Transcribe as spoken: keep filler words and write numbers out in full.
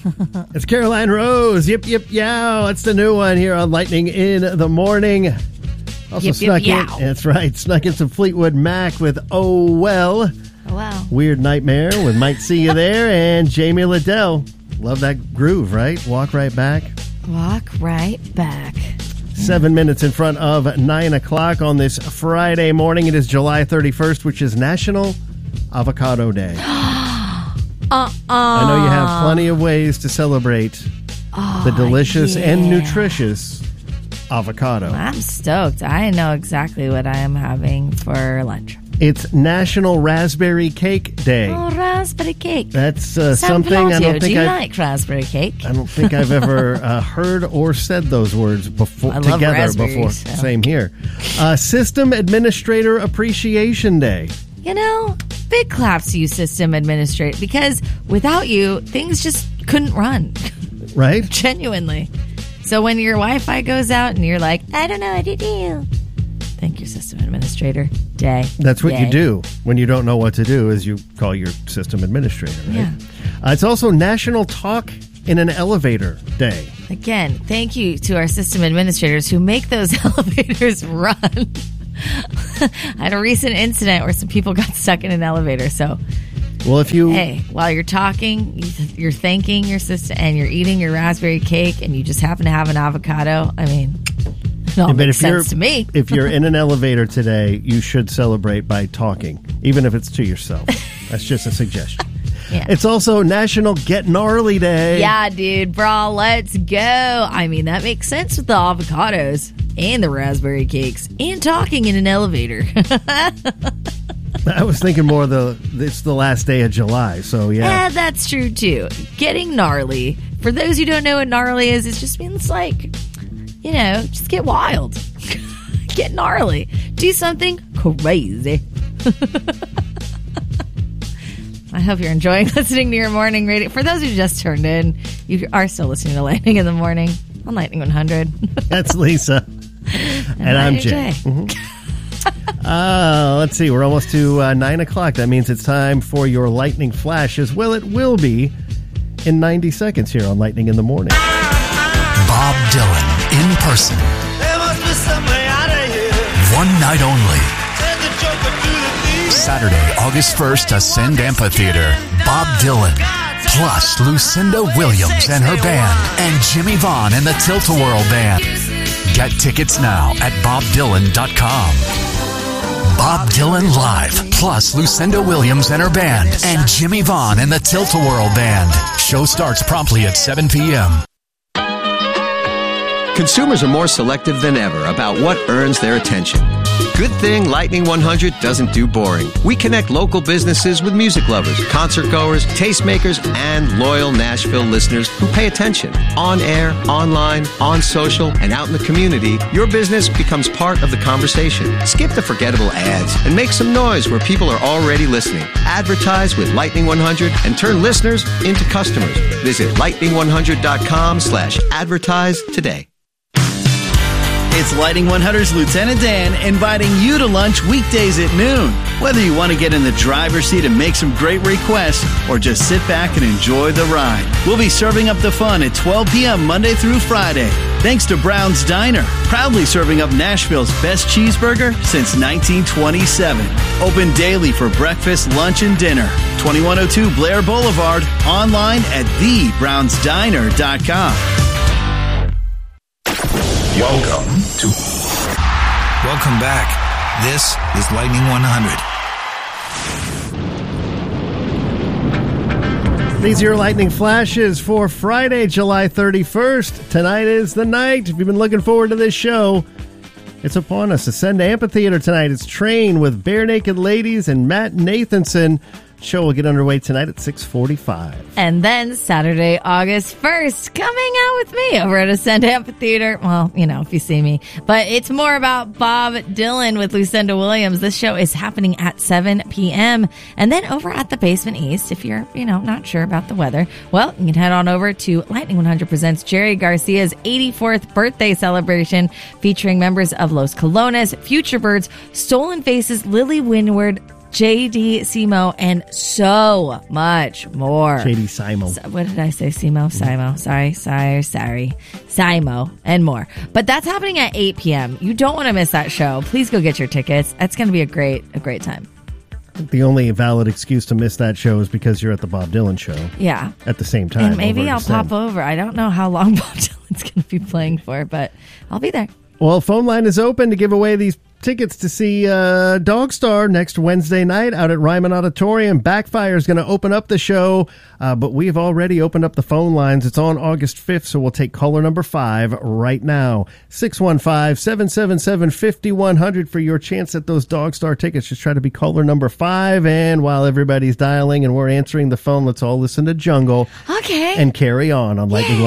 It's Caroline Rose. Yip, yip, yow. It's the new one here on Lightning in the Morning. Also yip, snuck yip, in. That's right. Snuck in some Fleetwood Mac with Oh Well. Oh, wow. Weird Nightmare with Might See You There. And Jamie Liddell. Love that groove, right? Walk right back. Walk right back. Seven minutes in front of nine o'clock on this Friday morning. It is July thirty-first, which is National Avocado Day. uh-uh. I know you have plenty of ways to celebrate oh, the delicious yeah. and nutritious avocado. I'm stoked. I know exactly what I am having for lunch. It's National Raspberry Cake Day. Oh, raspberry cake. That's uh, San something I don't Pelagio, think do you I've, like raspberry cake? I don't think I've ever uh, heard or said those words before I love together raspberries, before. so. Same here. Uh, System Administrator Appreciation Day. You know, big claps to you, system administrator, because without you, things just couldn't run. Right? Genuinely. So when your Wi-Fi goes out and you're like, I don't know what to do. Thank you, system administrator. Day. That's what Yay. you do when you don't know what to do, is you call your system administrator, right? Yeah. Uh, it's also National Talk in an Elevator Day. Again, thank you to our system administrators who make those elevators run. I had a recent incident where some people got stuck in an elevator. So, well, if you hey, while you're talking, you're thanking your system and you're eating your raspberry cake and you just happen to have an avocado, I mean, it all but makes if you're, sense to me. If you're in an elevator today, you should celebrate by talking, even if it's to yourself. That's just a suggestion. Yeah. It's also National Get Gnarly Day. Yeah, dude, bro, let's go. I mean, that makes sense with the avocados and the raspberry cakes and talking in an elevator. I was thinking more the it's the last day of July, so yeah. Yeah, that's true too. Getting gnarly. For those who don't know what gnarly is, it just means like, you know, just get wild. Get gnarly. Do something crazy. I hope you're enjoying listening to your morning radio. For those who just turned in, you are still listening to Lightning in the Morning on Lightning one hundred. That's Lisa. and, and I'm Jay. Jay. Mm-hmm. uh, let's see. We're almost to uh, nine o'clock. That means it's time for your Lightning Flashes. Well, it will be in ninety seconds here on Lightning in the Morning. Bob Dylan in person. There must be some way out of here. One night only. Send the joker to the thief. Saturday, August first, Ascend Amphitheater. Bob Dylan, plus Lucinda Williams and her band, and Jimmy Vaughn and the Tilt-A-Whirl Band. Get tickets now at bob dylan dot com. Bob Dylan Live, plus Lucinda Williams and her band, and Jimmy Vaughn and the Tilt-A-Whirl Band. Show starts promptly at seven p.m. Consumers are more selective than ever about what earns their attention. Good thing Lightning one hundred doesn't do boring. We connect local businesses with music lovers, concert goers, tastemakers, and loyal Nashville listeners who pay attention. On air, online, on social, and out in the community, your business becomes part of the conversation. Skip the forgettable ads and make some noise where people are already listening. Advertise with Lightning one hundred and turn listeners into customers. Visit lightning one hundred dot com slash advertise today. It's Lightning one hundred's Lieutenant Dan inviting you to lunch weekdays at noon. Whether you want to get in the driver's seat and make some great requests or just sit back and enjoy the ride, we'll be serving up the fun at twelve p.m. Monday through Friday. Thanks to Brown's Diner, proudly serving up Nashville's best cheeseburger since nineteen twenty-seven. Open daily for breakfast, lunch, and dinner. twenty-one oh two Blair Boulevard, online at the browns diner dot com. Welcome to... Welcome back. This is Lightning one hundred. These are your Lightning Flashes for Friday, July thirty-first. Tonight is the night. If you've been looking forward to this show, it's upon us. Ascend Amphitheater tonight. It's Train with Bare Naked Ladies and Matt Nathanson. Show will get underway tonight at six forty-five. And then Saturday, August first, coming out with me over at Ascend Amphitheater. Well, you know, if you see me. But it's more about Bob Dylan with Lucinda Williams. This show is happening at seven p.m. And then over at the Basement East, if you're, you know, not sure about the weather, well, you can head on over to Lightning one hundred Presents Jerry Garcia's eighty-fourth birthday celebration, featuring members of Los Colones, Future Birds, Stolen Faces, Lily Windward, J D Simo, and so much more. J D Simo. So, what did I say? Simo? Simo. Sorry, sorry, sorry. Simo, and more. But that's happening at eight p.m. You don't want to miss that show. Please go get your tickets. It's going to be a great, a great time. The only valid excuse to miss that show is because you're at the Bob Dylan show. Yeah. At the same time. And maybe I'll pop over. I don't know how long Bob Dylan's going to be playing for, but I'll be there. Well, phone line is open to give away these tickets to see uh, Dog Star next Wednesday night out at Ryman Auditorium. Backfire is going to open up the show, uh, but we've already opened up the phone lines. It's on August fifth, so we'll take caller number five right now. six one five, seven seven seven, five one zero zero for your chance at those Dog Star tickets. Just try to be caller number five, and while everybody's dialing and we're answering the phone, let's all listen to Jungle. Okay. And carry on on Lightning